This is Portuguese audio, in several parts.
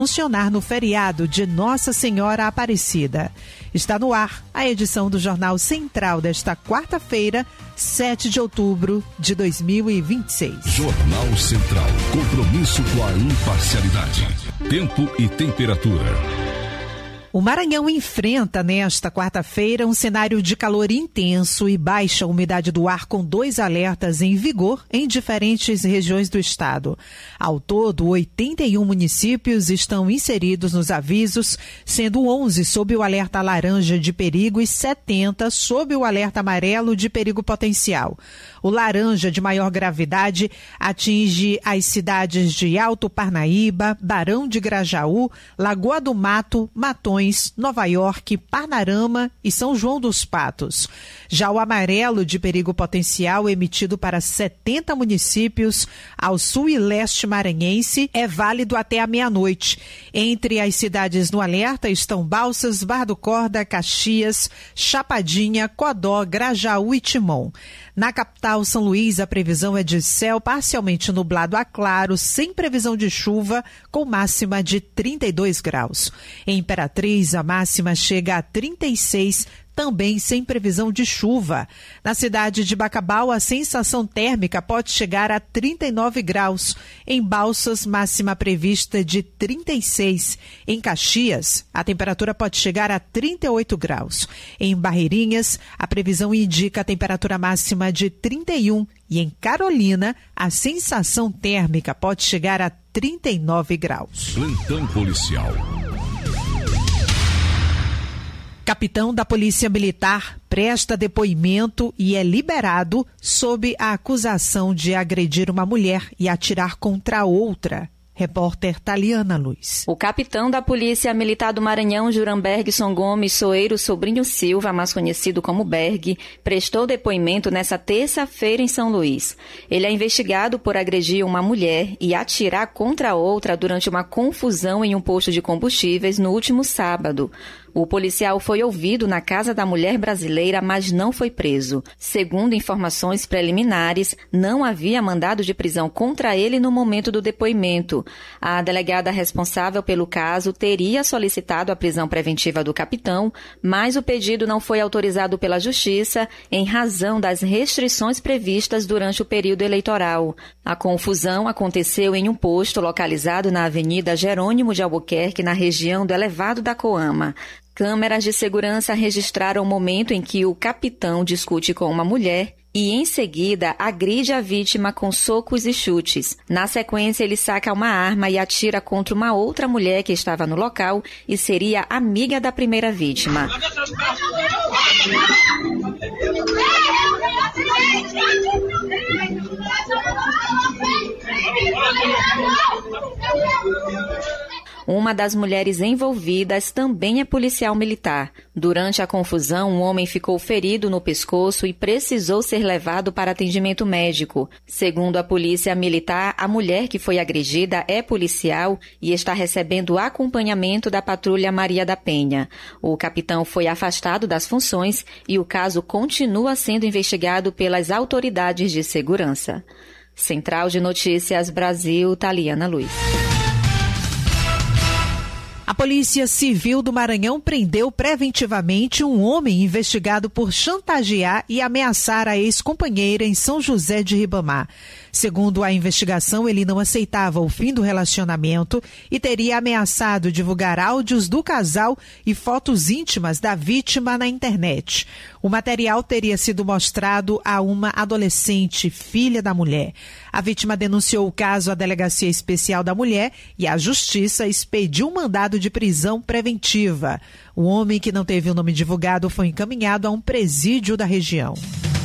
funcionar no feriado de Nossa Senhora Aparecida. Está no ar a edição do Jornal Central desta quarta-feira, 7 de outubro de 2026. Jornal Central. Compromisso com a imparcialidade. Tempo e temperatura. O Maranhão enfrenta nesta quarta-feira um cenário de calor intenso e baixa umidade do ar, com 2 alertas em vigor em diferentes regiões do estado. Ao todo, 81 municípios estão inseridos nos avisos, sendo 11 sob o alerta laranja de perigo e 70 sob o alerta amarelo de perigo potencial. O laranja de maior gravidade atinge as cidades de Alto Parnaíba, Barão de Grajaú, Lagoa do Mato, Matões, Nova York, Parnarama e São João dos Patos. Já o amarelo de perigo potencial, emitido para 70 municípios ao sul e leste maranhense, é válido até a meia-noite. Entre as cidades no alerta estão Balsas, Barra do Corda, Caxias, Chapadinha, Codó, Grajaú e Timon. Na capital, São Luís, a previsão é de céu parcialmente nublado a claro, sem previsão de chuva, com máxima de 32 graus. Em Imperatriz, a máxima chega a 36, também sem previsão de chuva. Na cidade de Bacabal, a sensação térmica pode chegar a 39 graus. Em Balsas, máxima prevista de 36. Em Caxias, a temperatura pode chegar a 38 graus. Em Barreirinhas, a previsão indica a temperatura máxima de 31. E em Carolina, a sensação térmica pode chegar a 39 graus. Plantão policial. Capitão da Polícia Militar presta depoimento e é liberado sob a acusação de agredir uma mulher e atirar contra outra. Repórter Taliana Luz. O capitão da Polícia Militar do Maranhão, Juranbergson Gomes Soeiro Sobrinho Silva, mais conhecido como Berg, prestou depoimento nesta terça-feira em São Luís. Ele é investigado por agredir uma mulher e atirar contra outra durante uma confusão em um posto de combustíveis no último sábado. O policial foi ouvido na casa da mulher brasileira, mas não foi preso. Segundo informações preliminares, não havia mandado de prisão contra ele no momento do depoimento. A delegada responsável pelo caso teria solicitado a prisão preventiva do capitão, mas o pedido não foi autorizado pela Justiça em razão das restrições previstas durante o período eleitoral. A confusão aconteceu em um posto localizado na Avenida Jerônimo de Albuquerque, na região do Elevado da Coama. Câmeras de segurança registraram o momento em que o capitão discute com uma mulher e, em seguida, agride a vítima com socos e chutes. Na sequência, ele saca uma arma e atira contra uma outra mulher que estava no local e seria amiga da primeira vítima. Uma das mulheres envolvidas também é policial militar. Durante a confusão, um homem ficou ferido no pescoço e precisou ser levado para atendimento médico. Segundo a polícia militar, a mulher que foi agredida é policial e está recebendo acompanhamento da patrulha Maria da Penha. O capitão foi afastado das funções e o caso continua sendo investigado pelas autoridades de segurança. Central de Notícias Brasil, Taliana Luz. A Polícia Civil do Maranhão prendeu preventivamente um homem investigado por chantagear e ameaçar a ex-companheira em São José de Ribamar. Segundo a investigação, ele não aceitava o fim do relacionamento e teria ameaçado divulgar áudios do casal e fotos íntimas da vítima na internet. O material teria sido mostrado a uma adolescente, filha da mulher. A vítima denunciou o caso à Delegacia Especial da Mulher e a Justiça expediu um mandado de prisão preventiva. O homem, que não teve o nome divulgado, foi encaminhado a um presídio da região.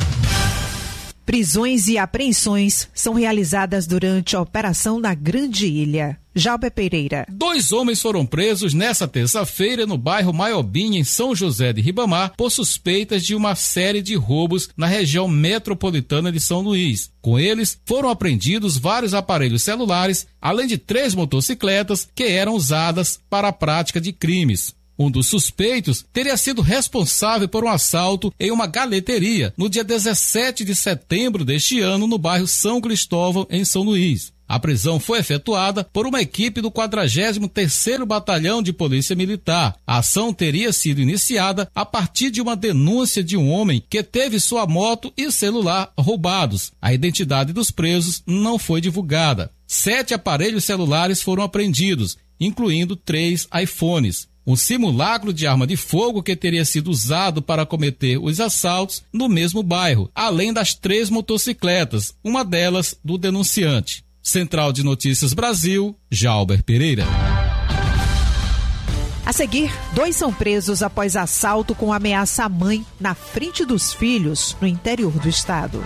Prisões e apreensões são realizadas durante a operação na Grande Ilha. Jalber Pereira. 2 homens foram presos nesta terça-feira no bairro Maiobinha, em São José de Ribamar, por suspeitas de uma série de roubos na região metropolitana de São Luís. Com eles, foram apreendidos vários aparelhos celulares, além de 3 motocicletas que eram usadas para a prática de crimes. Um dos suspeitos teria sido responsável por um assalto em uma galeteria no dia 17 de setembro deste ano no bairro São Cristóvão, em São Luís. A prisão foi efetuada por uma equipe do 43º Batalhão de Polícia Militar. A ação teria sido iniciada a partir de uma denúncia de um homem que teve sua moto e celular roubados. A identidade dos presos não foi divulgada. 7 aparelhos celulares foram apreendidos, incluindo 3 iPhones. Um simulacro de arma de fogo que teria sido usado para cometer os assaltos no mesmo bairro, além das 3 motocicletas, uma delas do denunciante. Central de Notícias Brasil, Jalber Pereira. A seguir, 2 são presos após assalto com ameaça à mãe na frente dos filhos, no interior do estado.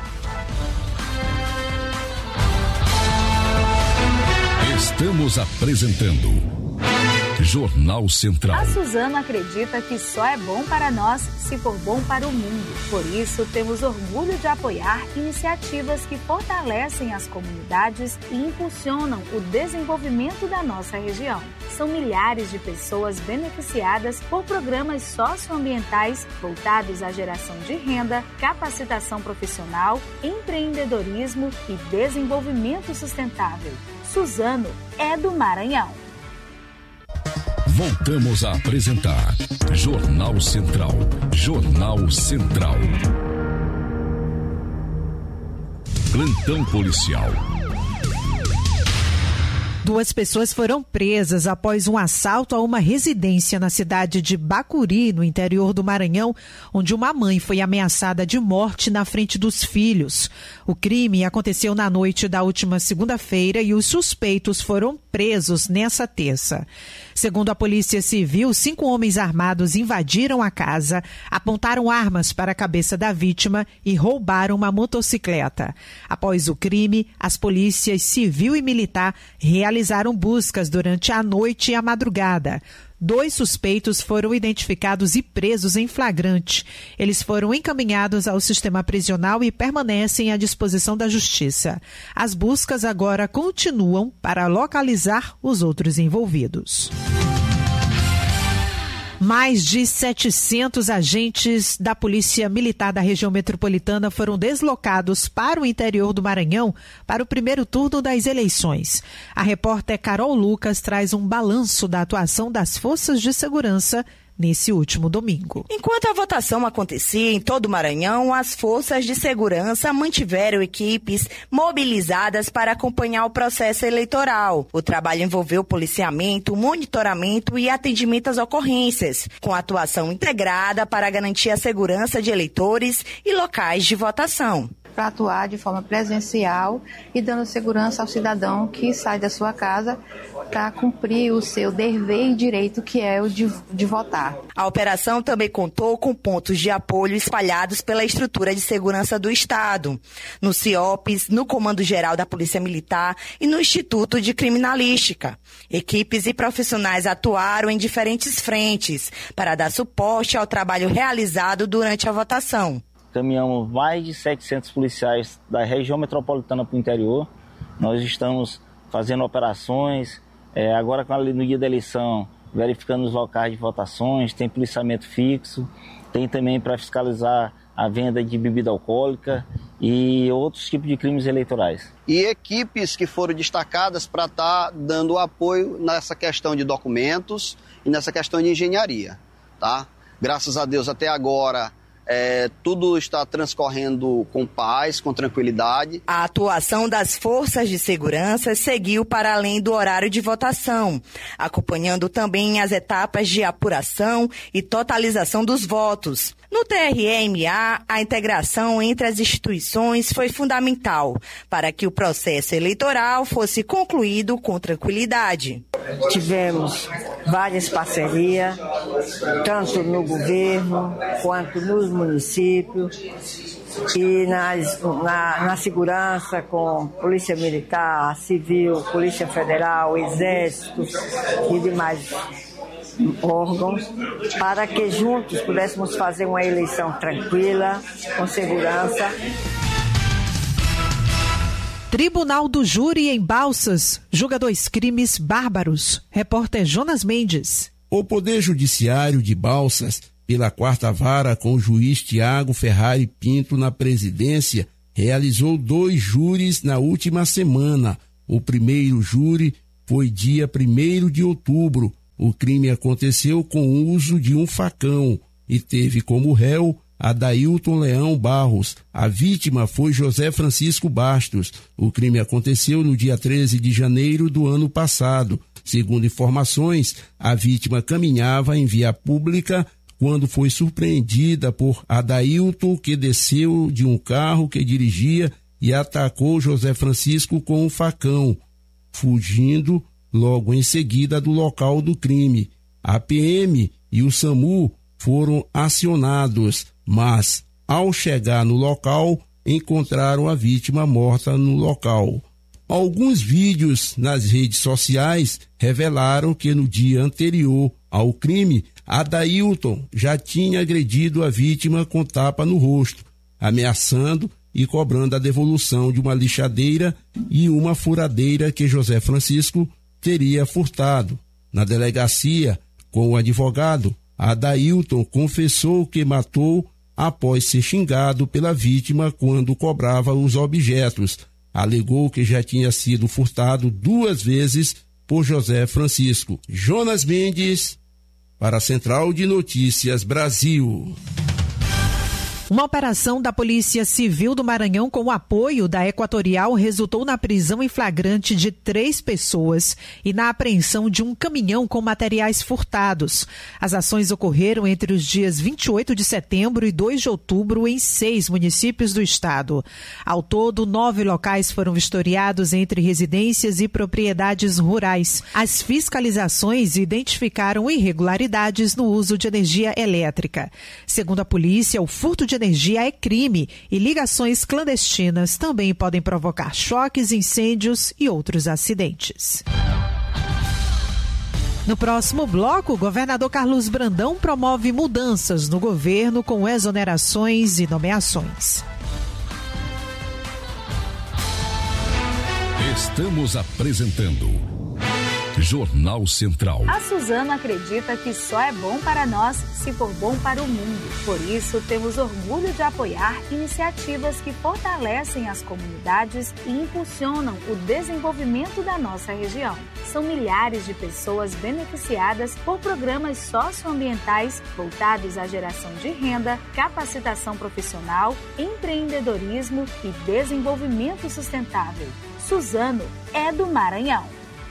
Estamos apresentando Jornal Central. A Suzano acredita que só é bom para nós se for bom para o mundo. Por isso, temos orgulho de apoiar iniciativas que fortalecem as comunidades e impulsionam o desenvolvimento da nossa região. São milhares de pessoas beneficiadas por programas socioambientais voltados à geração de renda, capacitação profissional, empreendedorismo e desenvolvimento sustentável. Suzano é do Maranhão. Voltamos a apresentar Jornal Central. Jornal Central. Plantão policial. 2 pessoas foram presas após um assalto a uma residência na cidade de Bacuri, no interior do Maranhão, onde uma mãe foi ameaçada de morte na frente dos filhos. O crime aconteceu na noite da última segunda-feira e os suspeitos foram presos nessa terça. Segundo a Polícia Civil, 5 homens armados invadiram a casa, apontaram armas para a cabeça da vítima e roubaram uma motocicleta. Após o crime, as polícias civil e militar realizaram buscas durante a noite e a madrugada. 2 suspeitos foram identificados e presos em flagrante. Eles foram encaminhados ao sistema prisional e permanecem à disposição da Justiça. As buscas agora continuam para localizar os outros envolvidos. Mais de 700 agentes da Polícia Militar da região metropolitana foram deslocados para o interior do Maranhão para o primeiro turno das eleições. A repórter Carol Lucas traz um balanço da atuação das forças de segurança nesse último domingo. Enquanto a votação acontecia em todo o Maranhão, as forças de segurança mantiveram equipes mobilizadas para acompanhar o processo eleitoral. O trabalho envolveu policiamento, monitoramento e atendimento às ocorrências, com atuação integrada para garantir a segurança de eleitores e locais de votação. Para atuar de forma presencial e dando segurança ao cidadão que sai da sua casa para cumprir o seu dever e direito, que é o de votar. A operação também contou com pontos de apoio espalhados pela estrutura de segurança do Estado, no CIOPS, no Comando Geral da Polícia Militar e no Instituto de Criminalística. Equipes e profissionais atuaram em diferentes frentes para dar suporte ao trabalho realizado durante a votação. Caminhamos mais de 700 policiais da região metropolitana para o interior. Nós estamos fazendo operações, agora no dia da eleição, verificando os locais de votações, tem policiamento fixo, tem também para fiscalizar a venda de bebida alcoólica e outros tipos de crimes eleitorais. E equipes que foram destacadas para estar dando apoio nessa questão de documentos e nessa questão de engenharia, tá? Graças a Deus, até agora, tudo está transcorrendo com paz, com tranquilidade. A atuação das forças de segurança seguiu para além do horário de votação, acompanhando também as etapas de apuração e totalização dos votos. No TRE-MA, a integração entre as instituições foi fundamental para que o processo eleitoral fosse concluído com tranquilidade. Tivemos várias parcerias, tanto no governo quanto nos municípios, e na segurança com Polícia Militar, Civil, Polícia Federal, Exército e demais órgãos, para que juntos pudéssemos fazer uma eleição tranquila, com segurança. Tribunal do Júri em Balsas julga 2 crimes bárbaros. Repórter Jonas Mendes. O Poder Judiciário de Balsas, pela 4ª Vara, com o juiz Tiago Ferrari Pinto na presidência, realizou 2 júris na última semana. O primeiro júri foi dia 1º de outubro. O crime aconteceu com o uso de um facão e teve como réu Adailton Leão Barros. A vítima foi José Francisco Bastos. O crime aconteceu no dia 13 de janeiro do ano passado. Segundo informações, a vítima caminhava em via pública quando foi surpreendida por Adailton, que desceu de um carro que dirigia e atacou José Francisco com um facão, fugindo logo em seguida do local do crime. A PM e o SAMU foram acionados, mas, ao chegar no local, encontraram a vítima morta no local. Alguns vídeos nas redes sociais revelaram que no dia anterior ao crime, Adailton já tinha agredido a vítima com tapa no rosto, ameaçando e cobrando a devolução de uma lixadeira e uma furadeira que José Francisco teria furtado. Na delegacia, com o advogado, Adailton confessou que matou após ser xingado pela vítima quando cobrava os objetos. Alegou que já tinha sido furtado 2 vezes por José Francisco. Jonas Mendes, para a Central de Notícias Brasil. Uma operação da Polícia Civil do Maranhão com o apoio da Equatorial resultou na prisão em flagrante de 3 pessoas e na apreensão de um caminhão com materiais furtados. As ações ocorreram entre os dias 28 de setembro e 2 de outubro em 6 municípios do estado. Ao todo, 9 locais foram vistoriados entre residências e propriedades rurais. As fiscalizações identificaram irregularidades no uso de energia elétrica. Segundo a polícia, o furto de energia é crime e ligações clandestinas também podem provocar choques, incêndios e outros acidentes. No próximo bloco, o governador Carlos Brandão promove mudanças no governo com exonerações e nomeações. Estamos apresentando Jornal Central. A Suzano acredita que só é bom para nós se for bom para o mundo. Por isso, temos orgulho de apoiar iniciativas que fortalecem as comunidades e impulsionam o desenvolvimento da nossa região. São milhares de pessoas beneficiadas por programas socioambientais voltados à geração de renda, capacitação profissional, empreendedorismo e desenvolvimento sustentável. Suzano é do Maranhão.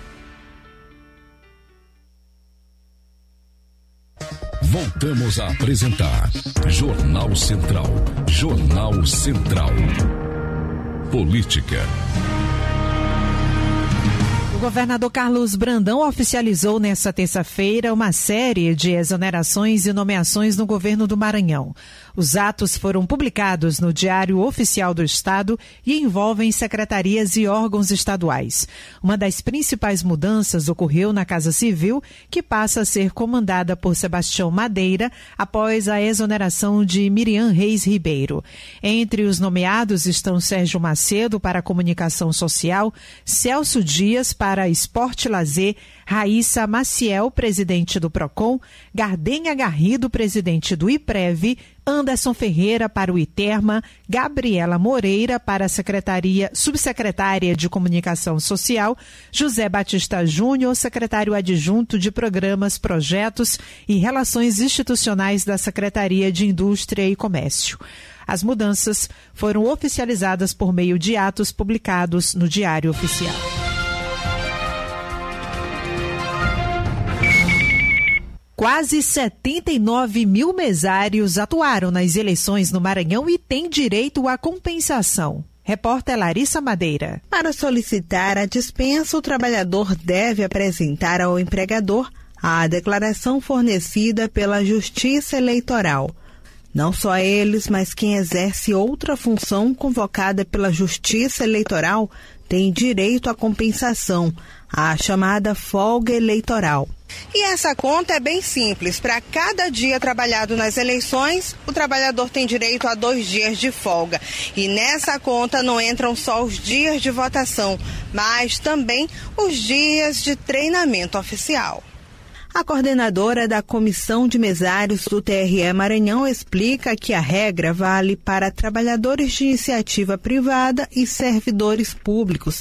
Voltamos a apresentar Jornal Central. Jornal Central. Política. O governador Carlos Brandão oficializou nesta terça-feira uma série de exonerações e nomeações no governo do Maranhão. Os atos foram publicados no Diário Oficial do Estado e envolvem secretarias e órgãos estaduais. Uma das principais mudanças ocorreu na Casa Civil, que passa a ser comandada por Sebastião Madeira após a exoneração de Miriam Reis Ribeiro. Entre os nomeados estão Sérgio Macedo para a Comunicação Social, Celso Dias para Esporte e Lazer, Raíssa Maciel, presidente do PROCON, Gardenha Garrido, presidente do IPREV, Anderson Ferreira para o ITERMA, Gabriela Moreira para a subsecretária de Comunicação Social, José Batista Júnior, secretário adjunto de Programas, Projetos e Relações Institucionais da Secretaria de Indústria e Comércio. As mudanças foram oficializadas por meio de atos publicados no Diário Oficial. Quase 79 mil mesários atuaram nas eleições no Maranhão e têm direito à compensação. Repórter Larissa Madeira. Para solicitar a dispensa, o trabalhador deve apresentar ao empregador a declaração fornecida pela Justiça Eleitoral. Não só eles, mas quem exerce outra função convocada pela Justiça Eleitoral tem direito à compensação, a chamada folga eleitoral. E essa conta é bem simples. Para cada dia trabalhado nas eleições, o trabalhador tem direito a 2 dias de folga. E nessa conta não entram só os dias de votação, mas também os dias de treinamento oficial. A coordenadora da Comissão de Mesários do TRE Maranhão explica que a regra vale para trabalhadores de iniciativa privada e servidores públicos,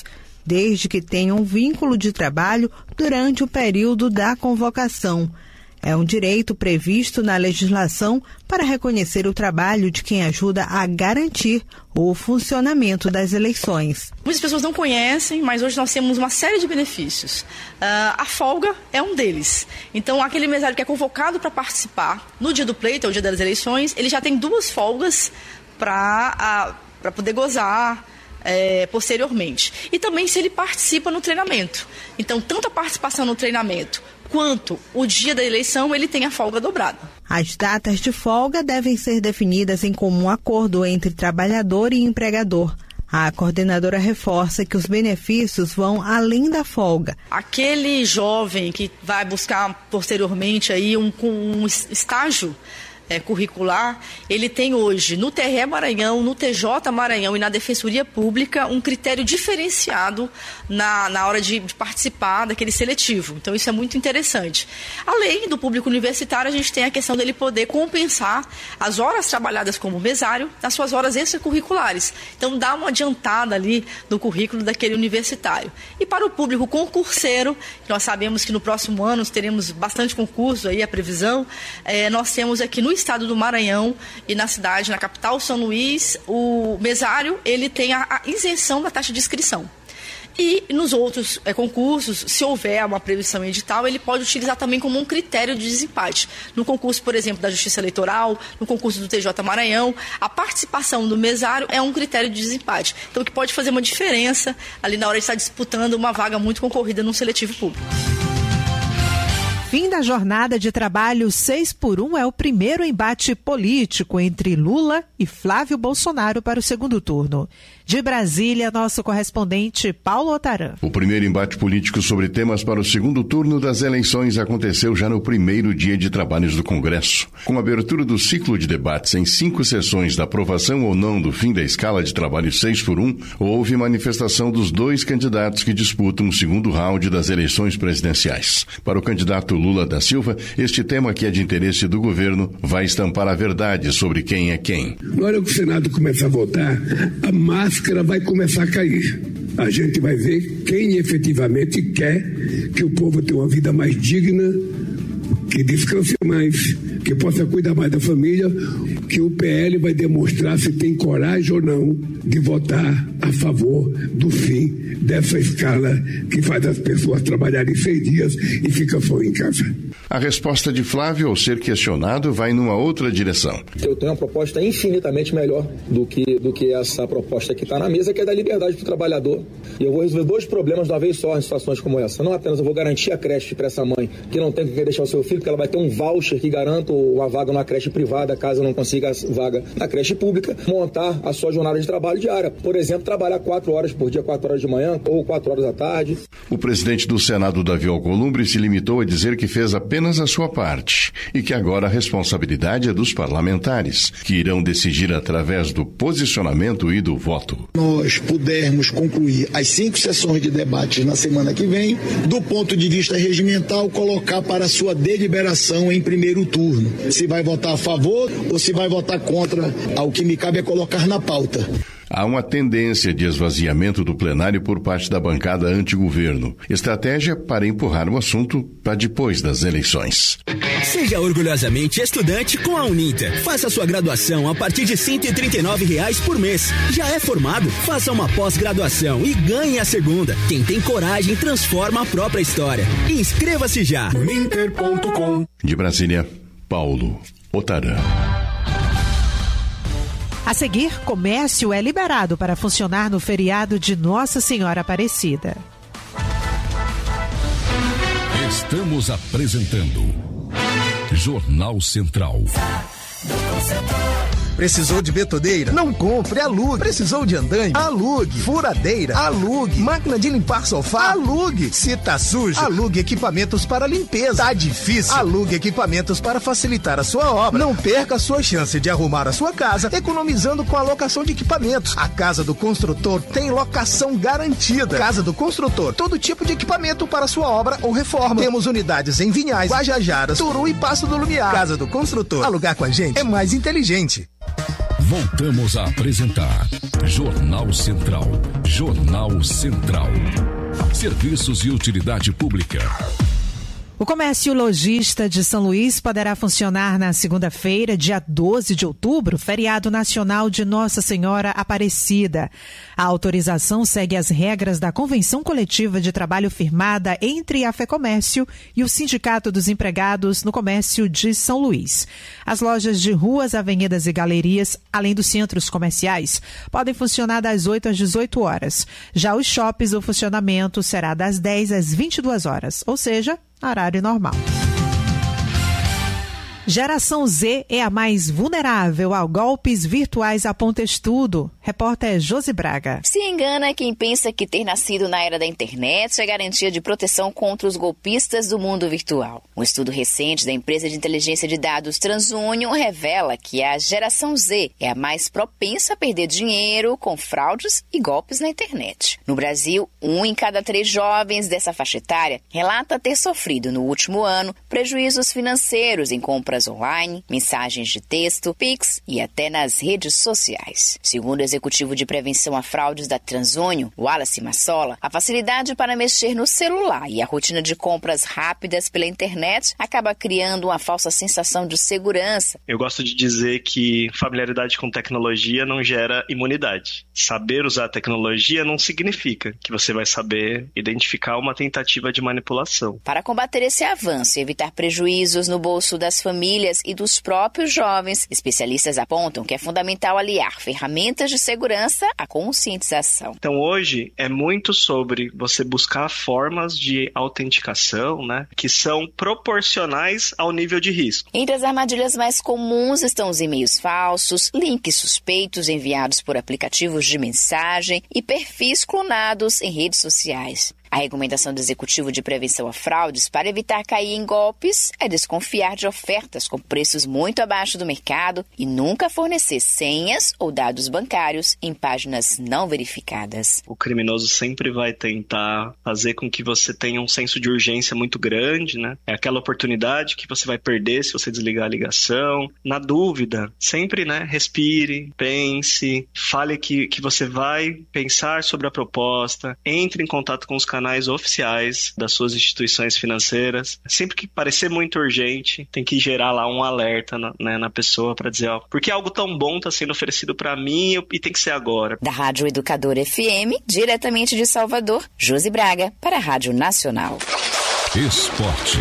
desde que tenham um vínculo de trabalho durante o período da convocação. É um direito previsto na legislação para reconhecer o trabalho de quem ajuda a garantir o funcionamento das eleições. Muitas pessoas não conhecem, mas hoje nós temos uma série de benefícios. A folga é um deles. Então, aquele mesário que é convocado para participar no dia do pleito, é o dia das eleições, ele já tem 2 folgas para poder gozar posteriormente. E também se ele participa no treinamento. Então, tanto a participação no treinamento quanto o dia da eleição, ele tem a folga dobrada. As datas de folga devem ser definidas em comum acordo entre trabalhador e empregador. A coordenadora reforça que os benefícios vão além da folga. Aquele jovem que vai buscar posteriormente aí um estágio curricular, ele tem hoje no TRE Maranhão, no TJ Maranhão e na Defensoria Pública um critério diferenciado na hora de participar daquele seletivo. Então isso é muito interessante. Além do público universitário, a gente tem a questão dele poder compensar as horas trabalhadas como mesário nas suas horas extracurriculares. Então dá uma adiantada ali no currículo daquele universitário. E para o público concurseiro, nós sabemos que no próximo ano teremos bastante concurso, aí a previsão, nós temos aqui no estado do Maranhão e na cidade, na capital São Luís, o mesário ele tem a isenção da taxa de inscrição. E nos outros concursos, se houver uma previsão edital, ele pode utilizar também como um critério de desempate. No concurso, por exemplo, da Justiça Eleitoral, no concurso do TJ Maranhão, a participação do mesário é um critério de desempate. Então, o que pode fazer uma diferença ali na hora de estar disputando uma vaga muito concorrida num seletivo público. Fim da jornada de trabalho 6x1 é o primeiro embate político entre Lula e Flávio Bolsonaro para o segundo turno. De Brasília, nosso correspondente Paulo Otaran. O primeiro embate político sobre temas para o segundo turno das eleições aconteceu já no primeiro dia de trabalhos do Congresso. Com a abertura do ciclo de debates em 5 sessões da aprovação ou não do fim da escala de trabalho 6x1, houve manifestação dos 2 candidatos que disputam o segundo round das eleições presidenciais. Para o candidato Lula da Silva, este tema que é de interesse do governo vai estampar a verdade sobre quem é quem. Na hora que o Senado começar a votar, a máscara vai começar a cair. A gente vai ver quem efetivamente quer que o povo tenha uma vida mais digna, que descanse mais, que possa cuidar mais da família, que o PL vai demonstrar se tem coragem ou não de votar a favor do fim dessa escala que faz as pessoas trabalharem 6 dias e ficam só em casa. A resposta de Flávio, ao ser questionado, vai numa outra direção. Eu tenho uma proposta infinitamente melhor do que essa proposta que está na mesa, que é da liberdade para o trabalhador. E eu vou resolver 2 problemas de uma vez só em situações como essa. Não apenas eu vou garantir a creche para essa mãe que não tem com quem deixar o seu filho, porque ela vai ter um voucher que garanta uma vaga numa creche privada, caso não consiga vaga na creche pública, montar a sua jornada de trabalho diária. Por exemplo, trabalhar 4 horas por dia, 4 horas de manhã ou 4 horas da tarde. O presidente do Senado, Davi Alcolumbre, se limitou a dizer que fez apenas a sua parte e que agora a responsabilidade é dos parlamentares, que irão decidir através do posicionamento e do voto. Nós pudermos concluir as 5 sessões de debates na semana que vem, do ponto de vista regimental, colocar para sua deliberação em primeiro turno. Se vai votar a favor ou se vai votar contra, ao que me cabe é colocar na pauta. Há uma tendência de esvaziamento do plenário por parte da bancada anti-governo. Estratégia para empurrar o assunto para depois das eleições. Seja orgulhosamente estudante com a Uninter. Faça sua graduação a partir de R$ 139,00 por mês. Já é formado? Faça uma pós-graduação e ganhe a segunda. Quem tem coragem transforma a própria história. Inscreva-se já. Uninter.com. De Brasília, Paulo Otaran. A seguir, comércio é liberado para funcionar no feriado de Nossa Senhora Aparecida. Estamos apresentando Jornal Central. Precisou de betoneira? Não compre, alugue. Precisou de andaime? Alugue. Furadeira? Alugue. Máquina de limpar sofá? Alugue. Se tá sujo? Alugue equipamentos para limpeza. Tá difícil? Alugue equipamentos para facilitar a sua obra. Não perca a sua chance de arrumar a sua casa economizando com a locação de equipamentos. A Casa do Construtor tem locação garantida. Casa do Construtor, todo tipo de equipamento para sua obra ou reforma. Temos unidades em Vinhais, Guajajaras, Turu e Passo do Lumiar. Casa do Construtor. Alugar com a gente é mais inteligente. Voltamos a apresentar Jornal Central. Jornal Central. Serviços e utilidade pública. O comércio lojista de São Luís poderá funcionar na segunda-feira, dia 12 de outubro, feriado nacional de Nossa Senhora Aparecida. A autorização segue as regras da Convenção Coletiva de Trabalho firmada entre a FEComércio e o Sindicato dos Empregados no Comércio de São Luís. As lojas de ruas, avenidas e galerias, além dos centros comerciais, podem funcionar das 8 às 18 horas. Já os shoppings, o funcionamento será das 10 às 22 horas, ou seja, horário normal. Geração Z é a mais vulnerável a golpes virtuais, aponta estudo. Repórter Josi Braga. Se engana quem pensa que ter nascido na era da internet é garantia de proteção contra os golpistas do mundo virtual. Um estudo recente da empresa de inteligência de dados TransUnion revela que a geração Z é a mais propensa a perder dinheiro com fraudes e golpes na internet. No Brasil, 1 em cada 3 jovens dessa faixa etária relata ter sofrido no último ano prejuízos financeiros em compras online, mensagens de texto, Pix e até nas redes sociais. Segundo o executivo de prevenção a fraudes da TransUnion, Wallace Massola, a facilidade para mexer no celular e a rotina de compras rápidas pela internet acaba criando uma falsa sensação de segurança. Eu gosto de dizer que familiaridade com tecnologia não gera imunidade. Saber usar a tecnologia não significa que você vai saber identificar uma tentativa de manipulação. Para combater esse avanço e evitar prejuízos no bolso das famílias e dos próprios jovens, especialistas apontam que é fundamental aliar ferramentas de segurança à conscientização. Então hoje é muito sobre você buscar formas de autenticação, que são proporcionais ao nível de risco. Entre as armadilhas mais comuns estão os e-mails falsos, links suspeitos enviados por aplicativos de mensagem e perfis clonados em redes sociais. A recomendação do Executivo de Prevenção a Fraudes para evitar cair em golpes é desconfiar de ofertas com preços muito abaixo do mercado e nunca fornecer senhas ou dados bancários em páginas não verificadas. O criminoso sempre vai tentar fazer com que você tenha um senso de urgência muito grande, É aquela oportunidade que você vai perder se você desligar a ligação. Na dúvida, sempre, respire, pense, fale que você vai pensar sobre a proposta, entre em contato com os canais oficiais das suas instituições financeiras. Sempre que parecer muito urgente, tem que gerar lá um alerta na pessoa para dizer, porque algo tão bom está sendo oferecido para mim e tem que ser agora. Da Rádio Educador FM, diretamente de Salvador, Josi Braga, para a Rádio Nacional. Esporte.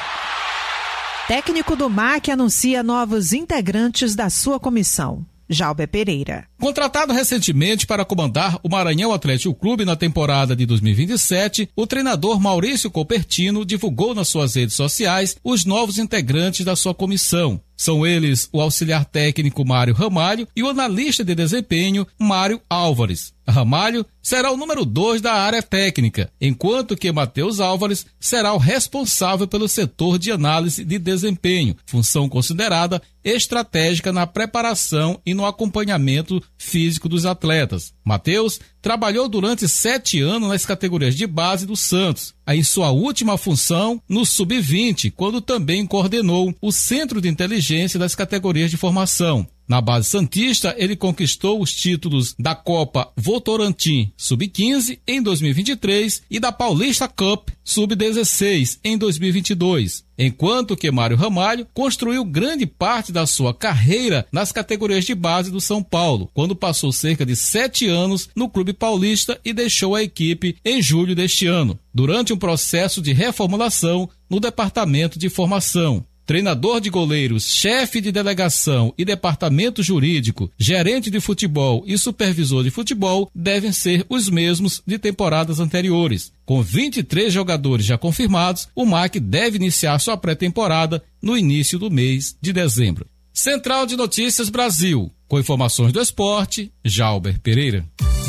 Técnico do MAC anuncia novos integrantes da sua comissão. Jalber Pereira. Contratado recentemente para comandar o Maranhão Atlético Clube na temporada de 2027, o treinador Maurício Copertino divulgou nas suas redes sociais os novos integrantes da sua comissão. São eles o auxiliar técnico Mário Ramalho e o analista de desempenho Mário Álvares. Ramalho será o número 2 da área técnica, enquanto que Matheus Álvares será o responsável pelo setor de análise de desempenho, função considerada estratégica na preparação e no acompanhamento físico dos atletas. Matheus trabalhou durante 7 anos nas categorias de base do Santos, em sua última função no Sub-20, quando também coordenou o Centro de Inteligência das categorias de formação. Na base santista, ele conquistou os títulos da Copa Votorantim Sub-15 em 2023 e da Paulista Cup Sub-16 em 2022, enquanto que Mário Ramalho construiu grande parte da sua carreira nas categorias de base do São Paulo, quando passou cerca de 7 anos no Clube Paulista e deixou a equipe em julho deste ano, durante um processo de reformulação no departamento de formação. Treinador de goleiros, chefe de delegação e departamento jurídico, gerente de futebol e supervisor de futebol devem ser os mesmos de temporadas anteriores. Com 23 jogadores já confirmados, o MAC deve iniciar sua pré-temporada no início do mês de dezembro. Central de Notícias Brasil. Com informações do esporte, Jalber Pereira.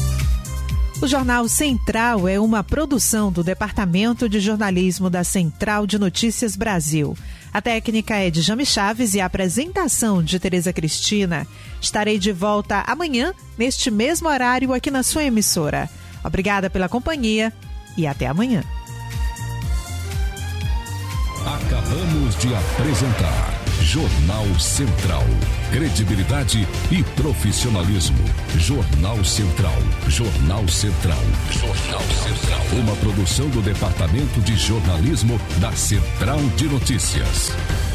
O Jornal Central é uma produção do Departamento de Jornalismo da Central de Notícias Brasil. A técnica é de Jame Chaves e a apresentação de Tereza Cristina. Estarei de volta amanhã, neste mesmo horário, aqui na sua emissora. Obrigada pela companhia e até amanhã. Acabamos de apresentar Jornal Central. Credibilidade e profissionalismo. Jornal Central. Jornal Central. Jornal Central. Uma produção do Departamento de Jornalismo da Central de Notícias.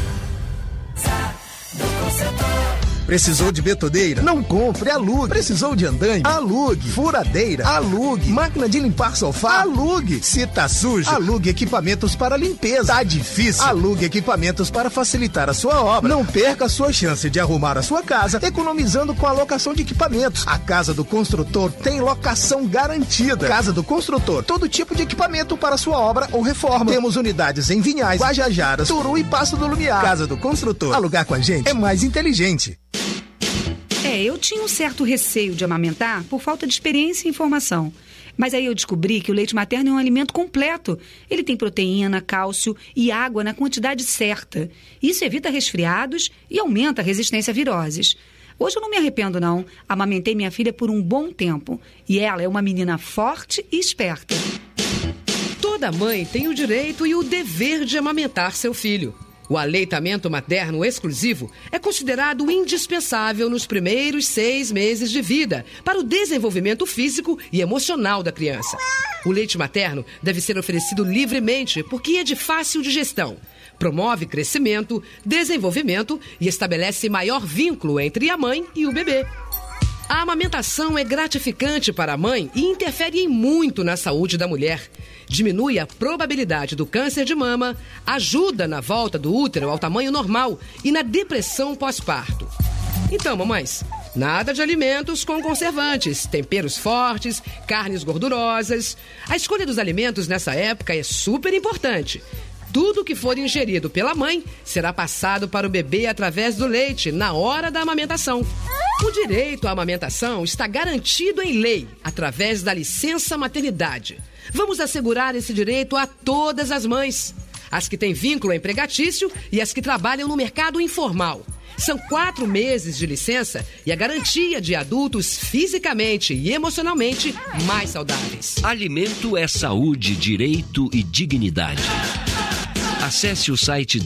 Precisou de betoneira? Não compre, alugue. Precisou de andaime? Alugue. Furadeira? Alugue. Máquina de limpar sofá? Alugue. Se tá sujo? Alugue equipamentos para limpeza. Tá difícil? Alugue equipamentos para facilitar a sua obra. Não perca a sua chance de arrumar a sua casa economizando com a locação de equipamentos. A Casa do Construtor tem locação garantida. Casa do Construtor, todo tipo de equipamento para sua obra ou reforma. Temos unidades em Vinhais, Guajajaras, Turu e Passo do Lumiar. Casa do Construtor. Alugar com a gente é mais inteligente. Eu tinha um certo receio de amamentar por falta de experiência e informação. Mas aí eu descobri que o leite materno é um alimento completo. Ele tem proteína, cálcio e água na quantidade certa. Isso evita resfriados e aumenta a resistência a viroses. Hoje eu não me arrependo, não. Amamentei minha filha por um bom tempo. E ela é uma menina forte e esperta. Toda mãe tem o direito e o dever de amamentar seu filho. O aleitamento materno exclusivo é considerado indispensável nos primeiros 6 meses de vida para o desenvolvimento físico e emocional da criança. O leite materno deve ser oferecido livremente porque é de fácil digestão. Promove crescimento, desenvolvimento e estabelece maior vínculo entre a mãe e o bebê. A amamentação é gratificante para a mãe e interfere em muito na saúde da mulher. Diminui a probabilidade do câncer de mama, ajuda na volta do útero ao tamanho normal e na depressão pós-parto. Então, mamães, nada de alimentos com conservantes, temperos fortes, carnes gordurosas. A escolha dos alimentos nessa época é super importante. Tudo que for ingerido pela mãe será passado para o bebê através do leite na hora da amamentação. O direito à amamentação está garantido em lei, através da licença maternidade. Vamos assegurar esse direito a todas as mães, as que têm vínculo empregatício e as que trabalham no mercado informal. São 4 meses de licença e a garantia de adultos fisicamente e emocionalmente mais saudáveis. Alimento é saúde, direito e dignidade. Acesse o site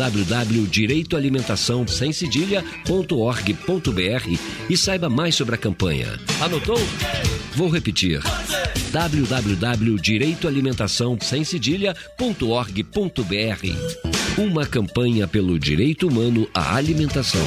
www.direitoalimentaçãosemcedilha.org.br e saiba mais sobre a campanha. Anotou? Vou repetir. www.direitoalimentaçãosemcedilha.org.br. Uma campanha pelo direito humano à alimentação.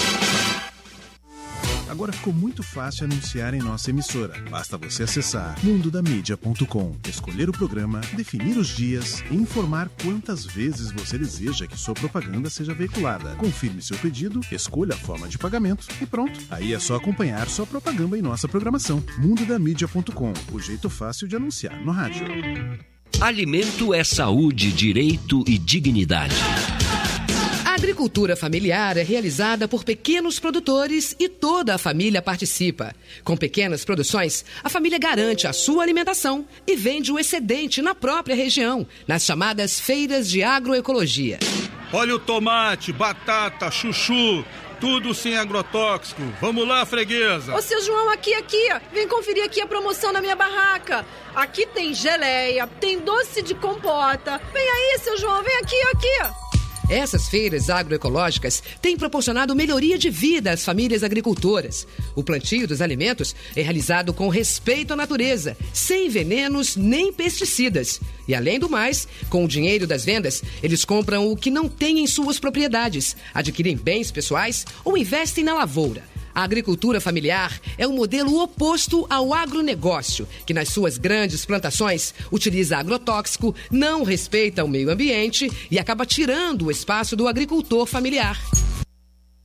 Agora ficou muito fácil anunciar em nossa emissora. Basta você acessar mundodamídia.com, escolher o programa, definir os dias e informar quantas vezes você deseja que sua propaganda seja veiculada. Confirme seu pedido, escolha a forma de pagamento e pronto. Aí é só acompanhar sua propaganda em nossa programação. mundodamídia.com, o jeito fácil de anunciar no rádio. Alimento é saúde, direito e dignidade. A agricultura familiar é realizada por pequenos produtores e toda a família participa. Com pequenas produções, a família garante a sua alimentação e vende o excedente na própria região, nas chamadas feiras de agroecologia. Olha o tomate, batata, chuchu, tudo sem agrotóxico. Vamos lá, freguesa. Ô, seu João, aqui. Vem conferir aqui a promoção na minha barraca. Aqui tem geleia, tem doce de compota. Vem aí, seu João, vem aqui. Essas feiras agroecológicas têm proporcionado melhoria de vida às famílias agricultoras. O plantio dos alimentos é realizado com respeito à natureza, sem venenos nem pesticidas. E, além do mais, com o dinheiro das vendas, eles compram o que não tem em suas propriedades, adquirem bens pessoais ou investem na lavoura. A agricultura familiar é um modelo oposto ao agronegócio, que nas suas grandes plantações utiliza agrotóxico, não respeita o meio ambiente e acaba tirando o espaço do agricultor familiar.